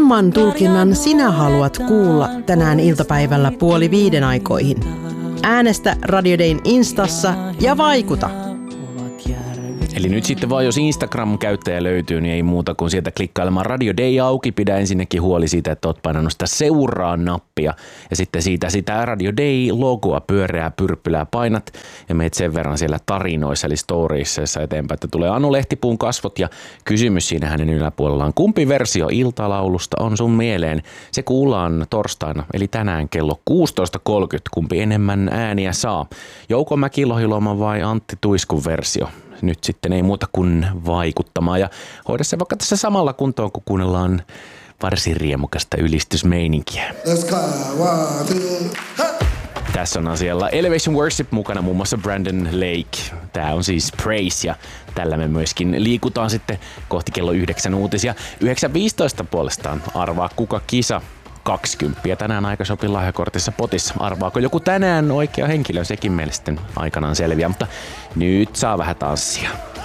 kumman tulkinnan sinä haluat kuulla tänään iltapäivällä 4:30 aikoihin? Äänestä Radio Dayn Instassa ja vaikuta! Eli nyt sitten vaan, jos Instagram-käyttäjä löytyy, niin ei muuta kuin sieltä klikkailemaan Radio Day auki. Pidä ensinnäkin huoli siitä, että oot painanut sitä seuraa-nappia. Ja sitten siitä sitä Radio Day-logoa, pyöreää pyrppylää painat. Ja meet sen verran siellä tarinoissa, eli storiesseissa eteenpäin, että tulee Anu Lehtipuun kasvot. Ja kysymys siinä hänen yläpuolellaan. Kumpi versio iltalaulusta on sun mieleen? Se kuullaan torstaina, eli tänään kello 16.30. Kumpi enemmän ääniä saa? Jouko Mäki-Lohiluoma vai Antti Tuiskun versio? Nyt sitten ei muuta kuin vaikuttamaan ja hoida se vaikka tässä samalla kuntoon, kun kuunnellaan varsin riemukasta ylistysmeininkiä. Tässä on asialla Elevation Worship, mukana muun muassa Brandon Lake. Tää on siis Praise ja tällä me myöskin liikutaan sitten kohti kello 9 uutisia. 9.15 puolestaan arvaa kuka kisa. 20 tänään Aikashopin lahjakortissa potissa. Arvaako joku tänään oikea henkilö? Sekin meille sitten aikanaan selviää, mutta nyt saa vähän tanssia.